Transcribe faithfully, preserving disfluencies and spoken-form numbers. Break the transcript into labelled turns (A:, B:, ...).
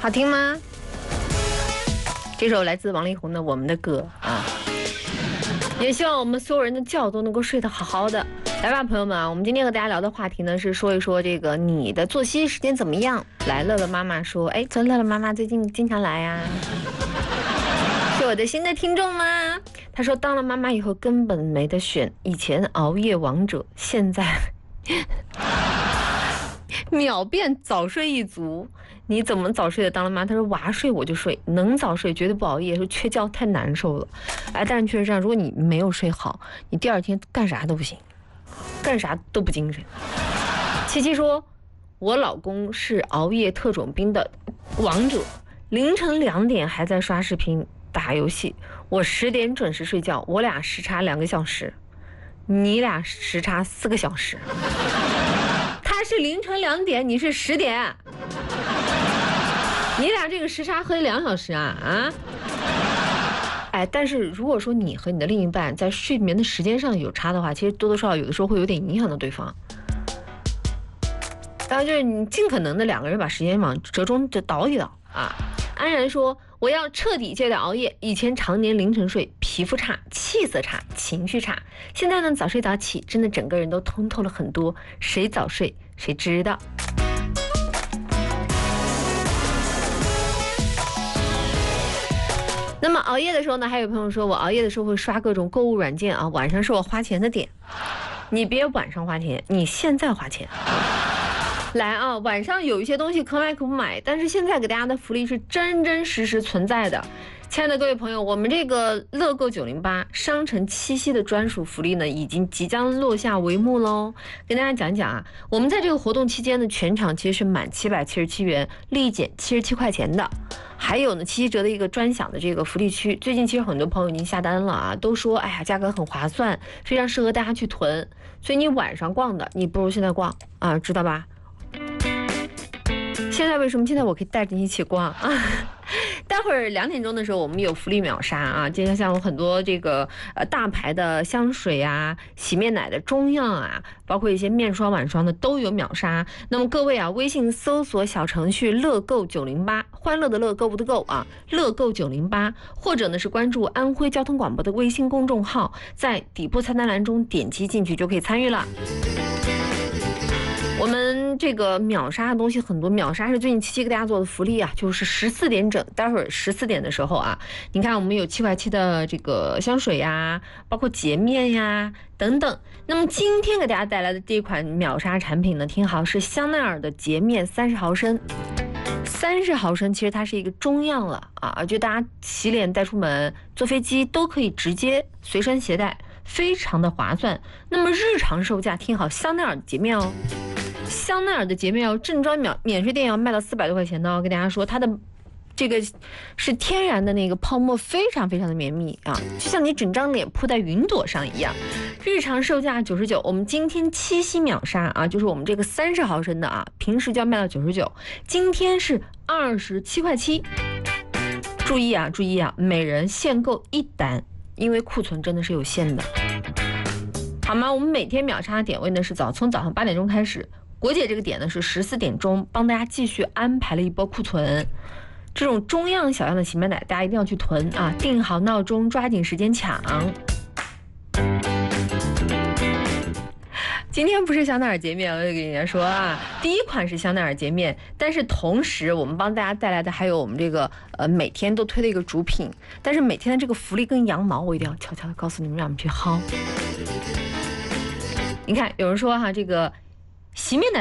A: 好听吗？这首来自王力宏的《我们的歌》啊，也希望我们所有人的觉都能够睡得好好的。来吧，朋友们啊，我们今天和大家聊的话题呢是说一说这个你的作息时间怎么样。来，乐乐妈妈说，哎，昨天乐乐妈妈最近经常来呀、啊，是我的新的听众吗？她说当了妈妈以后根本没得选，以前熬夜王者，现在秒变早睡一族。你怎么早睡的当了妈？她说娃睡我就睡，能早睡绝对不熬夜，说缺觉太难受了。哎，但是确实这样，如果你没有睡好，你第二天干啥都不行，干啥都不精神。七七说，我老公是熬夜特种兵的王者，凌晨两点还在刷视频打游戏，我十点准时睡觉，我俩时差两个小时，你俩时差四个小时。他是凌晨两点，你是十点，你俩这个时差合两小时啊啊！哎，但是如果说你和你的另一半在睡眠的时间上有差的话，其实多多少少有的时候会有点影响到对方。然后就是你尽可能的两个人把时间往折中的倒一倒啊。安然说，我要彻底戒掉熬夜，以前常年凌晨睡，皮肤差，气色差，情绪差，现在呢早睡早起，真的整个人都通透了很多。谁早睡谁知道。那么熬夜的时候呢，还有朋友说我熬夜的时候会刷各种购物软件啊，晚上是我花钱的点。你别晚上花钱，你现在花钱。来啊，晚上有一些东西可买可不买，但是现在给大家的福利是真真实实存在的。亲爱的各位朋友，我们这个乐购九零八商城七夕的专属福利呢，已经即将落下帷幕喽。跟大家讲讲啊，我们在这个活动期间呢，全场其实是满七百七十七元，立减七十七块钱的。还有呢，七七折的一个专享的这个福利区，最近其实很多朋友已经下单了啊，都说哎呀价格很划算，非常适合大家去囤。所以你晚上逛的，你不如现在逛啊，知道吧？现在为什么现在我可以带着你一起逛啊？待会儿两点钟的时候，我们有福利秒杀啊！今天像有很多这个呃大牌的香水啊、洗面奶的中样啊，包括一些面霜、晚霜的都有秒杀。那么各位啊，微信搜索小程序乐购九零八，欢乐的乐，购物的购啊，乐购九零八，或者呢是关注安徽交通广播的微信公众号，在底部菜单栏中点击进去就可以参与了。我们这个秒杀的东西很多，秒杀是最近七七给大家做的福利啊，就是十四点整，待会儿十四点的时候啊，你看我们有七块七的这个香水呀，包括洁面呀等等。那么今天给大家带来的这一款秒杀产品呢，听好，是香奈儿的洁面三十毫升。三十毫升其实它是一个中样了啊，就大家洗脸带出门、坐飞机都可以直接随身携带，非常的划算。那么日常售价听好，香奈儿的洁面哦。香奈儿的洁面要正装免免税店要卖到四百多块钱的哦，跟大家说它的这个是天然的那个泡沫，非常非常的绵密啊，就像你整张脸铺在云朵上一样。日常售价九十九，我们今天七夕秒杀啊，就是我们这个三十毫升的啊，平时就要卖到九十九，今天是二十七块七。注意啊，注意啊，每人限购一单，因为库存真的是有限的，好吗？我们每天秒杀的点位呢是早从早上八点钟开始。国姐这个点呢是十四点钟，帮大家继续安排了一波库存。这种中样小样的洗面奶，大家一定要去囤啊！定好闹钟，抓紧时间抢。今天不是香奈儿洁面，我就跟人家说啊，第一款是香奈儿洁面，但是同时我们帮大家带来的还有我们这个呃每天都推的一个主品，但是每天的这个福利跟羊毛，我一定要悄悄的告诉你们，让你们去薅。你看，有人说哈，这个洗面奶